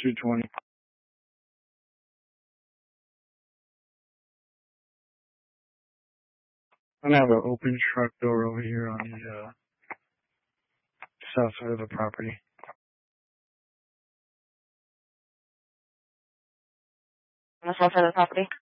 220. I'm gonna have an open truck door over here on the south side of the property. On the south side of the property?